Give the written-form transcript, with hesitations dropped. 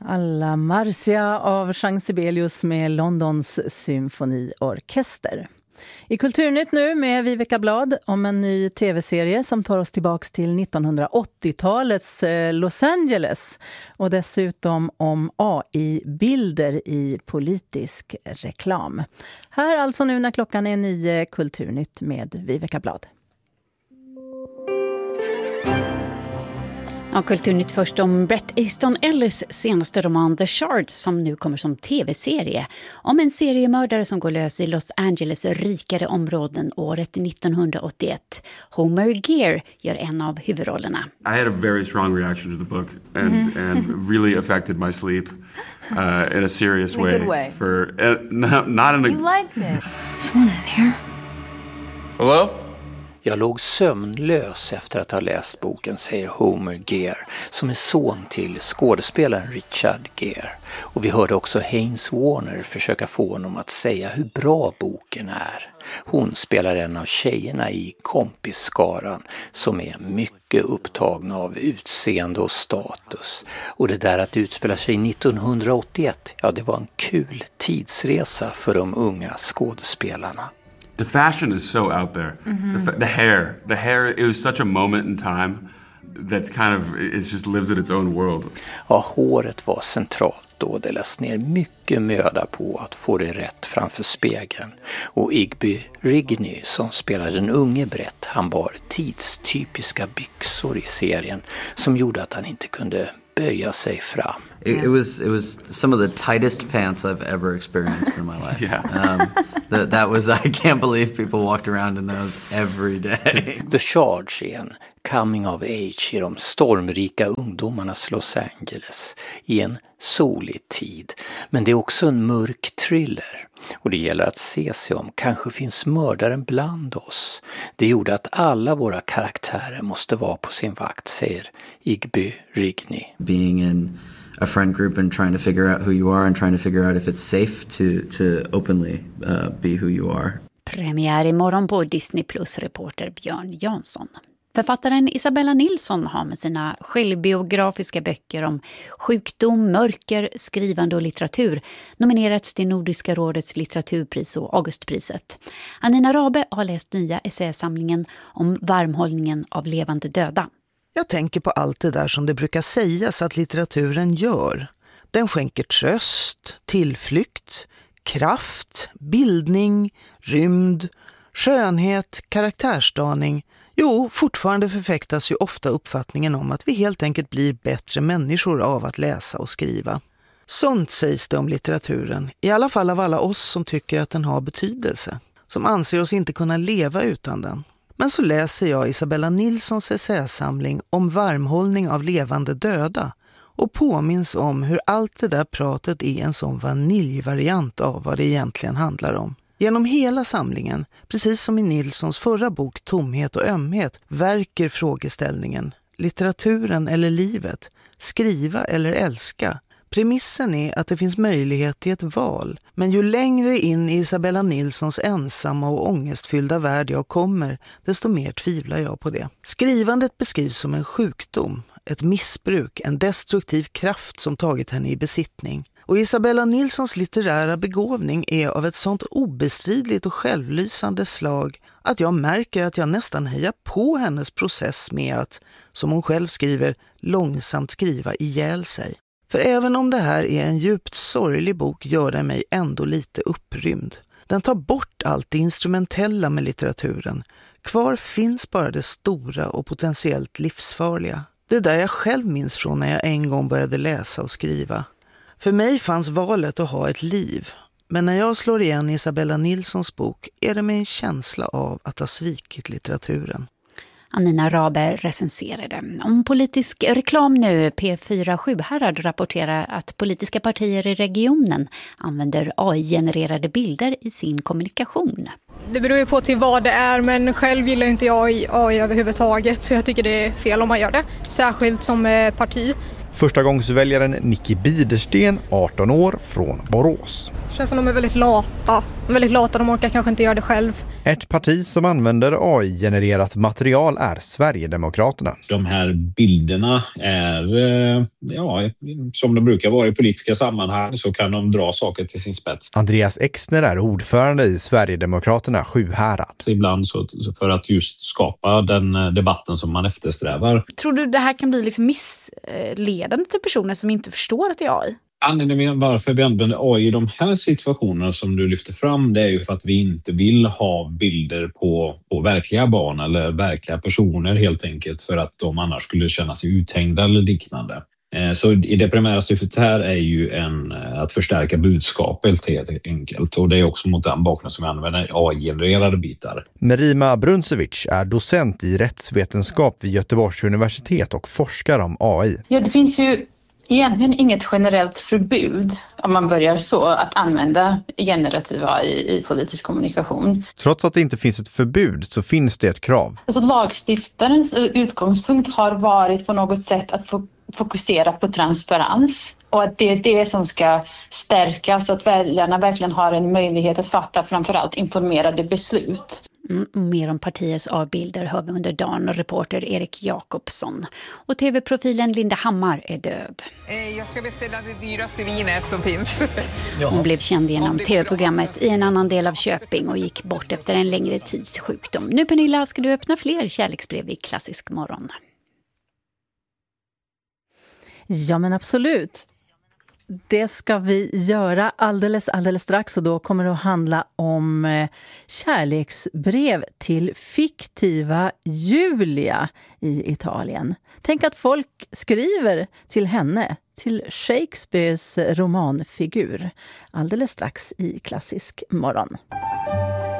Alla Marcia av Jean Sibelius med Londons symfoniorkester. I Kulturnytt nu med Viveka Blad om en ny tv-serie som tar oss tillbaks till 1980-talets Los Angeles. Och dessutom om AI-bilder i politisk reklam. Här alltså nu när klockan är 9, Kulturnytt med Viveka Blad. Ja, Kulturnytt först om Bret Easton Ellis senaste roman The Shard som nu kommer som tv-serie. Om en seriemördare som går lös i Los Angeles rikare områden året 1981. Homer Gear gör en av huvudrollerna. I had a very strong reaction to the book and really affected my sleep in a serious way. In a good way? Not in a... You liked it? Someone in here? Hello? Jag låg sömnlös efter att ha läst boken, säger Homer Gear, som är son till skådespelaren Richard Gere. Och vi hörde också Haynes Warner försöka få honom att säga hur bra boken är. Hon spelar en av tjejerna i kompisskaran som är mycket upptagna av utseende och status. Och det där att utspela sig 1981, ja, det var en kul tidsresa för de unga skådespelarna. The fashion is so out there. The hair, it was such a moment in time that's kind of, it just lives in its own world. Ja, håret var centralt då. Det lades ner mycket möda på att få det rätt framför spegeln. Och Igby Rigney som spelar den unge Brett, han bar tidstypiska byxor i serien som gjorde att han inte kunde böja sig fram. It was some of the tightest pants I've ever experienced in my life. Yeah. That was, I can't believe people walked around in those every day. The Charge är en coming of age i de stormrika ungdomarnas Los Angeles i en solig tid. Men det är också en mörk thriller. Och det gäller att se sig om. Kanske finns mördaren bland oss. Det gjorde att alla våra karaktärer måste vara på sin vakt, säger Igby Rigney. Being in a friend group and trying to figure out who you are and trying to figure out if it's safe to openly be who you are. Premiär imorgon på Disney Plus, reporter Björn Jansson. Författaren Isabella Nilsson har med sina självbiografiska böcker om sjukdom, mörker, skrivande och litteratur nominerats till Nordiska rådets litteraturpris och Augustpriset. Anina Rabe har läst nya essäsamlingen om varmhållningen av levande döda. Jag tänker på allt det där som det brukar sägas att litteraturen gör. Den skänker tröst, tillflykt, kraft, bildning, rymd, skönhet, karaktärsdaning. Jo, fortfarande förfäktas ju ofta uppfattningen om att vi helt enkelt blir bättre människor av att läsa och skriva. Sånt sägs det om litteraturen, i alla fall av alla oss som tycker att den har betydelse, som anser oss inte kunna leva utan den. Men så läser jag Isabella Nilssons essäsamling om varmhållning av levande döda och påminns om hur allt det där pratet är en sån vaniljvariant av vad det egentligen handlar om. Genom hela samlingen, precis som i Nilssons förra bok Tomhet och ömhet, verkar frågeställningen litteraturen eller livet, skriva eller älska. Premissen är att det finns möjlighet till ett val, men ju längre in i Isabella Nilssons ensamma och ångestfyllda värld jag kommer, desto mer tvivlar jag på det. Skrivandet beskrivs som en sjukdom, ett missbruk, en destruktiv kraft som tagit henne i besittning. Och Isabella Nilssons litterära begåvning är av ett sånt obestridligt och självlysande slag att jag märker att jag nästan hejar på hennes process med att, som hon själv skriver, långsamt skriva ihjäl sig. För även om det här är en djupt sorglig bok gör den mig ändå lite upprymd. Den tar bort allt det instrumentella med litteraturen. Kvar finns bara det stora och potentiellt livsfarliga. Det där jag själv minns från när jag en gång började läsa och skriva. För mig fanns valet att ha ett liv. Men när jag slår igen Isabella Nilssons bok är det med en känsla av att ha svikit litteraturen. Anina Rabe recenserade. Om politisk reklam nu, P4 Sjuhärad rapporterar att politiska partier i regionen använder AI-genererade bilder i sin kommunikation. Det beror ju på till vad det är, men själv gillar inte jag AI överhuvudtaget, så jag tycker det är fel om man gör det. Särskilt som parti. Förstagångsväljaren Nicky Bidersten, 18 år, från Borås. Det känns som de är väldigt lata. De orkar kanske inte göra det själv. Ett parti som använder AI-genererat material är Sverigedemokraterna. De här bilderna är, som de brukar vara i politiska sammanhang, så kan de dra saker till sin spets. Andreas Exner är ordförande i Sverigedemokraterna Sjuhärad. Så ibland så för att just skapa den debatten som man eftersträvar. Tror du det här kan bli liksom missledande till personer som inte förstår att det är AI? Anledningen varför vi använder AI i de här situationerna som du lyfter fram, det är ju för att vi inte vill ha bilder på verkliga barn eller verkliga personer helt enkelt, för att de annars skulle känna sig uthängda eller liknande. Så i det primära syftet här är ju att förstärka budskapet helt enkelt, och det är också mot den bakgrunden som vi använder AI-genererade bitar. Merima Bruncevic är docent i rättsvetenskap vid Göteborgs universitet och forskar om AI. Ja, det finns ju egentligen inget generellt förbud, om man börjar så, att använda generativ AI i politisk kommunikation. Trots att det inte finns ett förbud så finns det ett krav. Alltså lagstiftarens utgångspunkt har varit på något sätt att fokusera på transparens, och att det är det som ska stärkas så att väljarna verkligen har en möjlighet att fatta framförallt informerade beslut. Mer om partiets avbilder hör vi under dagen, reporter Erik Jakobsson. Och tv-profilen Linda Hammar är död. Jag ska beställa det dyraste vinet som finns. Hon blev känd genom tv-programmet i en annan del av Köping och gick bort efter en längre tids sjukdom. Nu Pernilla, ska du öppna fler kärleksbrev i Klassisk morgon? Ja, men absolut. Det ska vi göra alldeles strax, och då kommer det att handla om kärleksbrev till fiktiva Julia i Italien. Tänk att folk skriver till henne, till Shakespeares romanfigur. Alldeles strax i Klassisk morgon.